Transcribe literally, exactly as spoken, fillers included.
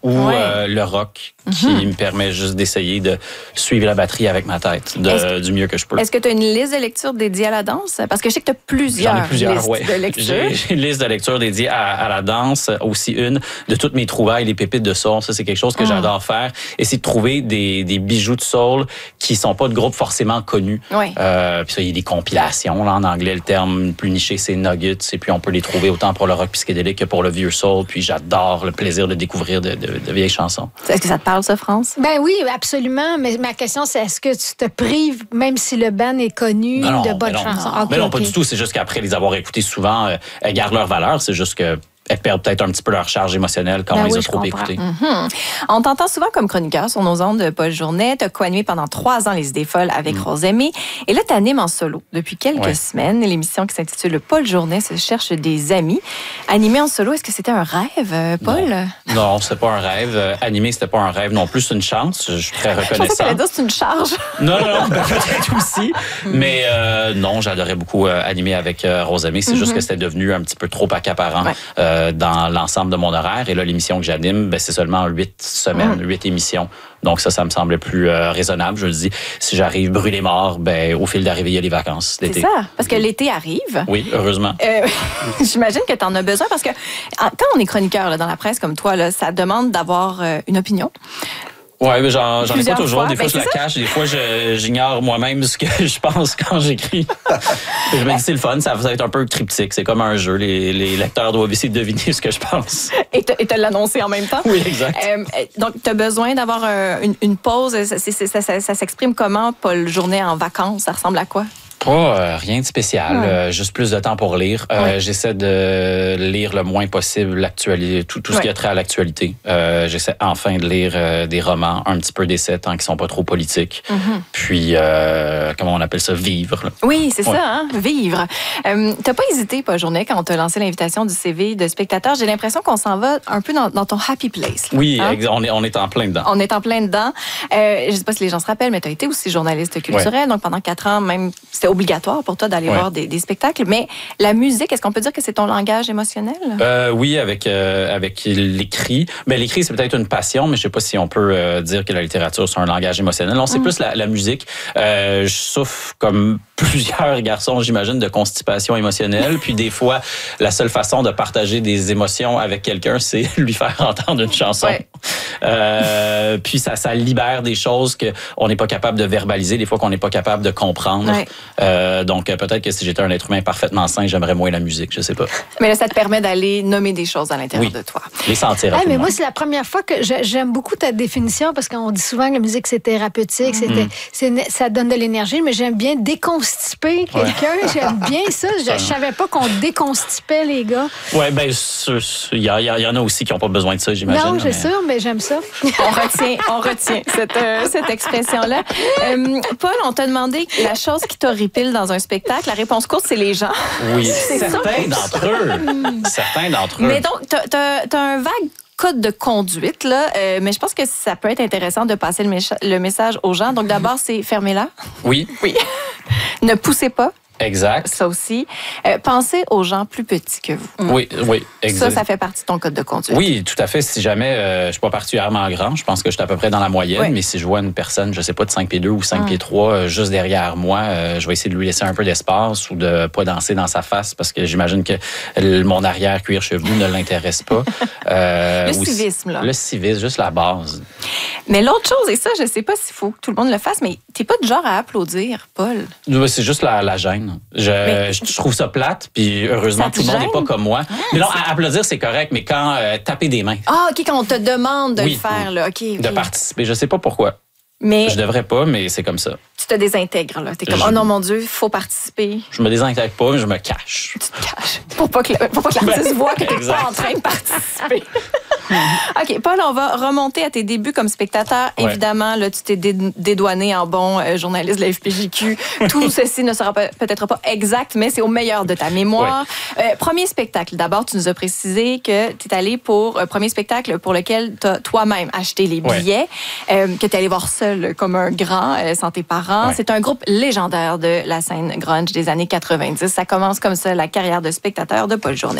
ou ouais. euh, le rock qui mm-hmm. me permet juste d'essayer de suivre la batterie avec ma tête de, que, du mieux que je peux. Est-ce que tu as une liste de lecture dédiée à la danse? Parce que je sais que tu as plusieurs, J'en ai plusieurs listes ouais. de lecture. J'ai, j'ai une liste de lecture dédiée à, à la danse, aussi une de toutes mes trouvailles, les pépites de soul. Ça, c'est quelque chose que mm. j'adore faire. Essayer de trouver des, des bijoux de soul qui sont pas de groupes forcément connus. Oui. Euh, puis ça, il y a des compilations. Là, en anglais, le terme plus niché, c'est nuggets. Et puis, on peut les trouver autant pour le rock psychédélique que pour le vieux soul. Puis, j'adore le plaisir de découvrir de, de, de vieilles chansons. Est-ce que ça te parle, ça, France? Ben oui, absolument. Mais ma question, c'est est-ce que tu te prives, même si le band est connu, non, de bonnes non, chansons? Mais Okay, non, okay. pas du tout. C'est juste qu'après les avoir écoutées souvent, euh, elles gardent leur valeur. C'est juste que elles perdent peut-être un petit peu leur charge émotionnelle quand ben on les oui, a trop écoutées. Mm-hmm. On t'entend souvent comme chroniqueur sur nos ondes de Paul Journet. Tu as co-animé pendant trois ans Les Idées folles avec mm. Rosemée. Et là, tu animes en solo depuis quelques ouais. semaines l'émission qui s'intitule Paul Journet se cherche des amis. Animé en solo, est-ce que c'était un rêve, Paul? Non, non c'était pas un rêve. Euh, animer, c'était pas un rêve non plus. C'est une chance. Je suis très reconnaissant. Je pensais qu'elle allait dire c'est une charge. Non, non, non, ben, peut-être aussi. Mais euh, non, j'adorais beaucoup euh, animer avec euh, Rosemée. C'est mm-hmm. juste que c'était devenu un petit peu trop accaparant ouais. euh, dans l'ensemble de mon horaire. Et là, l'émission que j'anime, ben, c'est seulement huit semaines, huit mmh. émissions. Donc ça, ça me semblait plus euh, raisonnable. Je le dis, si j'arrive brûlé mort, ben, au fil d'arrivée, il y a les vacances d'été. C'est ça, parce que l'été arrive. Oui, heureusement. Euh, j'imagine que tu en as besoin parce que quand on est chroniqueur là, dans la presse comme toi, là, ça demande d'avoir euh, une opinion. Oui, mais j'en, j'en ai pas toujours. Fois. Des fois, ben, je la ça. cache. Des fois, je, j'ignore moi-même ce que je pense quand j'écris. Je me dis, c'est le fun. Ça va être un peu cryptique. C'est comme un jeu. Les, les lecteurs doivent essayer de deviner ce que je pense. Et te, et te l'annoncer en même temps. Oui, exact. Euh, donc, tu as besoin d'avoir un, une, une pause. Ça, c'est, ça, ça, ça s'exprime comment, Paul Journet en vacances? Ça ressemble à quoi? Pas euh, rien de spécial, ouais. euh, juste plus de temps pour lire. Euh, ouais. J'essaie de lire le moins possible l'actualité, tout, tout ce ouais. qui a trait à l'actualité. Euh, j'essaie enfin de lire euh, des romans, un petit peu d'essais, tant qu'ils sont pas trop politiques. Mm-hmm. Puis, euh, comment on appelle ça, vivre. Là. Oui, c'est ouais. ça, hein? Vivre. Euh, t'as pas hésité, Paul Journet, quand on t'a lancé l'invitation du C V de spectateur. J'ai l'impression qu'on s'en va un peu dans, dans ton happy place. Là, oui, hein? on, est, on est en plein dedans. On est en plein dedans. Euh, je sais pas si les gens se rappellent, mais t'as été aussi journaliste culturel. Ouais. Donc, pendant quatre ans, même, c'était obligatoire pour toi d'aller ouais. voir des, des spectacles. Mais la musique, est-ce qu'on peut dire que c'est ton langage émotionnel? Euh, oui, avec, euh, avec l'écrit. Mais l'écrit, c'est peut-être une passion, mais je sais pas si on peut euh, dire que la littérature, c'est un langage émotionnel. Non, c'est mm. plus la, la musique. Euh, je souffre comme plusieurs garçons, j'imagine, de constipation émotionnelle. Puis des fois, la seule façon de partager des émotions avec quelqu'un, c'est lui faire entendre une chanson. Ouais. Euh, puis ça, ça libère des choses qu'on n'est pas capable de verbaliser, des fois qu'on n'est pas capable de comprendre. Ouais. Euh, donc peut-être que si j'étais un être humain parfaitement sain, j'aimerais moins la musique, je sais pas. Mais là, ça te permet d'aller nommer des choses à l'intérieur oui. de toi. Les sentir. Ah, mais moi, c'est la première fois que je, j'aime beaucoup ta définition parce qu'on dit souvent que la musique, c'est thérapeutique, mm. c'était, c'est, ça donne de l'énergie, mais j'aime bien déconstiper quelqu'un. Ouais. J'aime bien ça. Je, je savais pas qu'on déconstipait les gars. Oui, bien, il y, y, y en a aussi qui n'ont pas besoin de ça, j'imagine. Non, c'est mais... sûr, mais j'aime ça. On retient, on retient cette, euh, cette expression-là. Euh, Paul, on t'a demandé la chose qui t'horripile dans un spectacle. La réponse courte, c'est les gens. Oui, certains d'entre eux. certains d'entre eux. Mais donc, t'as, t'as, t'as un vague code de conduite, là, euh, mais je pense que ça peut être intéressant de passer le, mécha- le message aux gens. Donc, d'abord, c'est fermez-la. Oui. Oui. Ne poussez pas. Exact. Ça aussi. Euh, pensez aux gens plus petits que vous. Oui, oui, exact. Ça, ça fait partie de ton code de conduite. Oui, tout à fait. Si jamais euh, je suis pas particulièrement grand, je pense que je suis à peu près dans la moyenne, oui. mais si je vois une personne, je sais pas, de cinq pieds deux ou cinq pieds trois, euh, juste derrière moi, euh, je vais essayer de lui laisser un peu d'espace ou de pas danser dans sa face parce que j'imagine que le, mon arrière-cuir chevelu ne l'intéresse pas. Euh, le civisme, là. Le civisme, juste la base. Mais l'autre chose, et ça, je sais pas s'il faut que tout le monde le fasse, mais t'es pas du genre à applaudir, Paul. C'est juste la, la gêne. Je, mais, je trouve ça plate, puis heureusement, tout le monde n'est pas comme moi. Ah, mais non, c'est... applaudir, c'est correct, mais quand euh, taper des mains. Ah, OK, quand on te demande de oui, le faire, oui. là, OK. okay. De participer. Je sais pas pourquoi. Mais je devrais pas, mais c'est comme ça. Tu te désintègres, là. T'es comme, je... oh non, mon Dieu, il faut participer. Je me désintègre pas, mais je me cache. Tu te caches. Pour pas que, pour pas que l'artiste voit que t'es pas en train de participer. OK, Paul, on va remonter à tes débuts comme spectateur. Ouais. Évidemment, là, tu t'es dédouané en bon euh, journaliste de la F P J Q. Tout ceci ne sera pas, peut-être pas exact, mais c'est au meilleur de ta mémoire. Ouais. Euh, premier spectacle. D'abord, tu nous as précisé que tu es allé pour un premier spectacle pour lequel tu as toi-même acheté les billets, ouais. euh, que tu es allé voir seul comme un grand, euh, sans tes parents. Ouais. C'est un groupe légendaire de la scène grunge des années quatre-vingt-dix. Ça commence comme ça, la carrière de spectateur de Paul Journet.